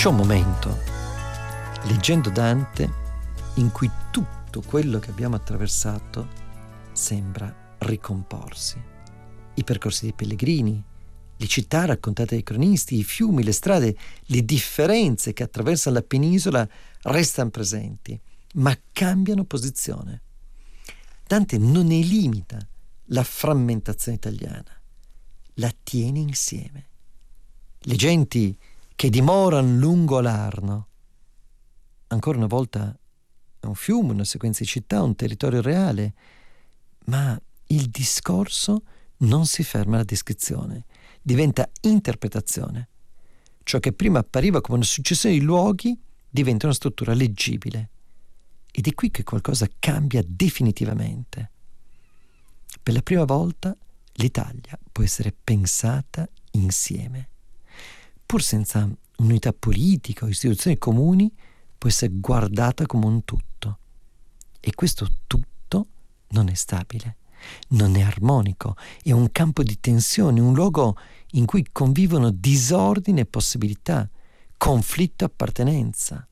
C'è un momento, leggendo Dante, in cui tutto quello che abbiamo attraversato sembra ricomporsi. I percorsi dei pellegrini, le città raccontate dai cronisti, i fiumi, le strade, le differenze che attraversano la penisola restano presenti, ma cambiano posizione. Dante non elimina la frammentazione italiana, la tiene insieme. Le genti che dimorano lungo l'Arno, ancora una volta è un fiume, una sequenza di città, un territorio reale, ma il discorso non si ferma alla descrizione, diventa interpretazione. Ciò che prima appariva come una successione di luoghi diventa una struttura leggibile. Ed è qui che qualcosa cambia definitivamente. Per la prima volta l'Italia può essere pensata insieme. Pur senza unità politica o istituzioni comuni, può essere guardata come un tutto. E questo tutto non è stabile, non è armonico, è un campo di tensione, un luogo in cui convivono disordine e possibilità, conflitto e appartenenza.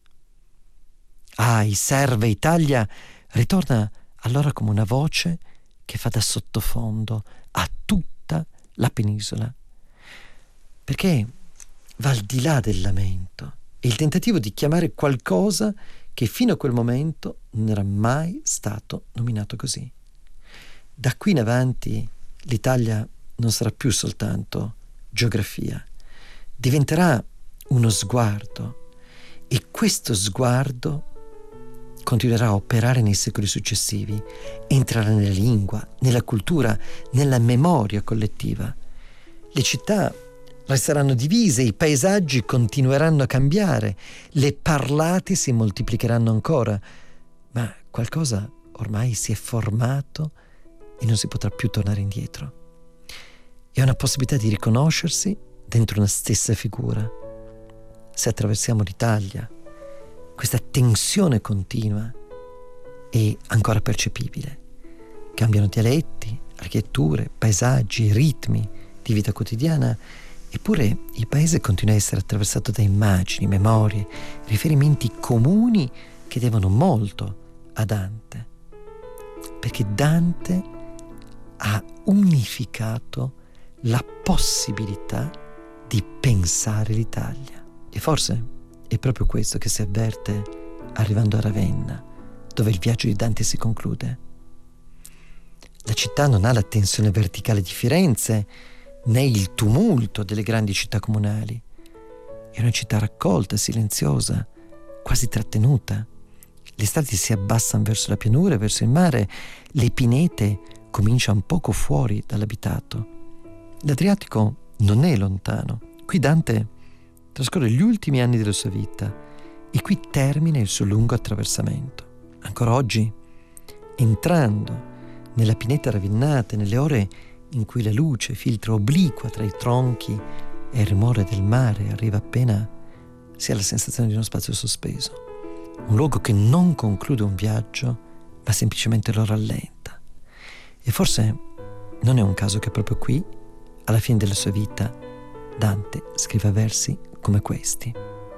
I serve Italia ritorna allora come una voce che fa da sottofondo a tutta la penisola, perché va al di là del lamento, è il tentativo di chiamare qualcosa che fino a quel momento non era mai stato nominato così. Da qui in avanti l'Italia non sarà più soltanto geografia, diventerà uno sguardo, e questo sguardo continuerà a operare nei secoli successivi, entrerà nella lingua, nella cultura, nella memoria collettiva. Le città resteranno divise, i paesaggi continueranno a cambiare, le parlate si moltiplicheranno ancora, ma qualcosa ormai si è formato e non si potrà più tornare indietro. È una possibilità di riconoscersi dentro una stessa figura. Se attraversiamo l'Italia, questa tensione continua è ancora percepibile. Cambiano dialetti, architetture, paesaggi, ritmi di vita quotidiana, eppure il paese continua a essere attraversato da immagini, memorie, riferimenti comuni che devono molto a Dante, perché Dante ha unificato la possibilità di pensare l'Italia. E forse è proprio questo che si avverte arrivando a Ravenna, dove il viaggio di Dante si conclude. La città non ha la tensione verticale di Firenze, né il tumulto delle grandi città comunali. È una città raccolta, silenziosa, quasi trattenuta. Le strade si abbassano verso la pianura, verso il mare, le pinete cominciano poco fuori dall'abitato. L'Adriatico non è lontano. Qui Dante trascorre gli ultimi anni della sua vita e qui termina il suo lungo attraversamento. Ancora oggi, entrando nella pineta ravennata, nelle ore in cui la luce filtra obliqua tra i tronchi e il rumore del mare arriva appena si ha la sensazione di uno spazio sospeso, un luogo che non conclude un viaggio ma semplicemente lo rallenta. E forse non è un caso che proprio qui, alla fine della sua vita, Dante scriva versi come questi: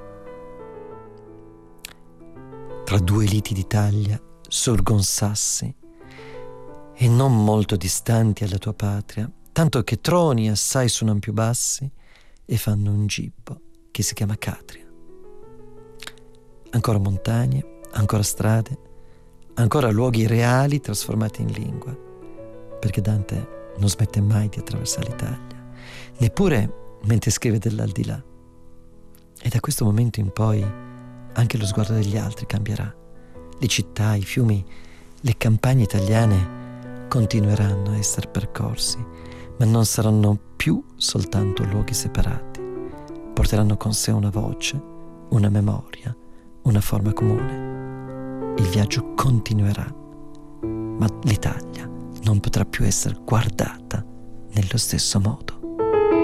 tra due liti d'Italia sorgon sassi, e non molto distanti alla tua patria, tanto che troni assai suonan più bassi e fanno un gibbo che si chiama Catria. Ancora montagne, ancora strade, ancora luoghi reali trasformati in lingua, perché Dante non smette mai di attraversare l'Italia, neppure mentre scrive dell'aldilà. E da questo momento in poi anche lo sguardo degli altri cambierà. Le città, i fiumi, le campagne italiane continueranno a essere percorsi, ma non saranno più soltanto luoghi separati. Porteranno con sé una voce, una memoria, una forma comune. Il viaggio continuerà, ma l'Italia non potrà più essere guardata nello stesso modo.